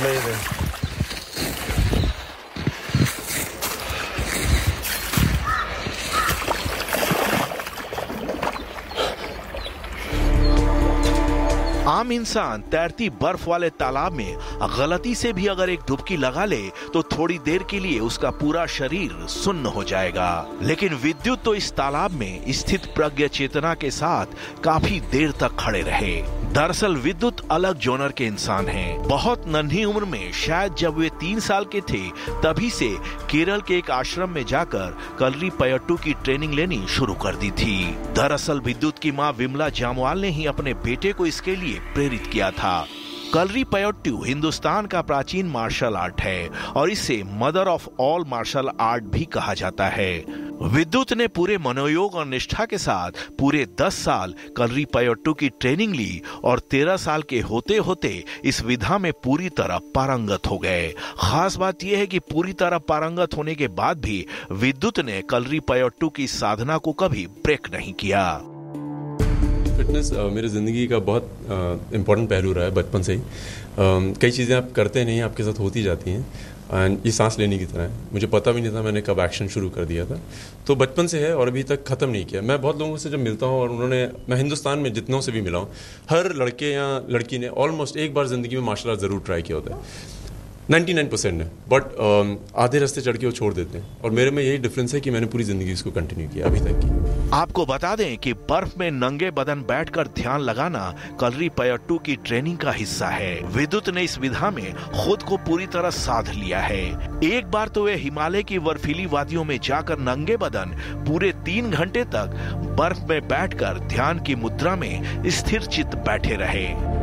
amazing. आम इंसान तैरती बर्फ वाले तालाब में गलती से भी अगर एक डुबकी लगा ले तो थोड़ी देर के लिए उसका पूरा शरीर सुन्न हो जाएगा। लेकिन विद्युत तो इस तालाब में स्थित प्रज्ञ चेतना के साथ काफी देर तक खड़े रहे। दरअसल विद्युत अलग जोनर के इंसान हैं। बहुत नन्ही उम्र में, शायद जब वे 3 साल के थे, तभी से केरल के एक आश्रम में जाकर कलरी पयट्टू की ट्रेनिंग लेनी शुरू कर दी थी। दरअसल विद्युत की मां विमला जामवाल ने ही अपने बेटे को इसके लिए प्रेरित किया था। कलरी पयट्टू हिंदुस्तान का प्राचीन मार्शल आर्ट है और इसे mother of all martial art भी कहा जाता है। विद्युत ने पूरे मनोयोग और निष्ठा के साथ पूरे 10 साल कलरी पयट्टू की ट्रेनिंग ली और 13 साल के होते होते इस विधा में पूरी तरह पारंगत हो गए। खास बात यह है कि पूरी तरह पारंगत होने के बाद भी विद्युत ने कलरी पयट्टू की साधना को कभी ब्रेक नहीं किया। फिटनेस मेरी ज़िंदगी का बहुत इम्पोर्टेंट पहलू रहा है बचपन से ही। कई चीज़ें आप करते नहीं, आपके साथ होती जाती हैं एंड ये सांस लेने की तरह है। मुझे पता भी नहीं था मैंने कब एक्शन शुरू कर दिया था, तो बचपन से है और अभी तक ख़त्म नहीं किया। मैं बहुत लोगों से जब मिलता हूँ और मैं हिंदुस्तान में जितनों से भी मिला हूँ, हर लड़के या लड़की ने ऑलमोस्ट एक बार ज़िंदगी में मार्शल आर्ट ज़रूर ट्राई किया होता है। 99% ने, बट आधे रास्ते चढ़ के वो छोड़ देते हैं और मेरे में यही डिफरेंस है कि मैंने पूरी जिंदगी इसको कंटिन्यू किया अभी तक की। आपको बता दें कि बर्फ में नंगे बदन बैठकर ध्यान लगाना कलरी पयट्टू की ट्रेनिंग का हिस्सा है। विद्युत ने इस विधा में खुद को पूरी तरह साध लिया है। एक बार तो वे हिमालय की बर्फीली वादियों में जाकर नंगे बदन पूरे 3 घंटे तक बर्फ में बैठकर ध्यान की मुद्रा में स्थिर चित्त बैठे रहे।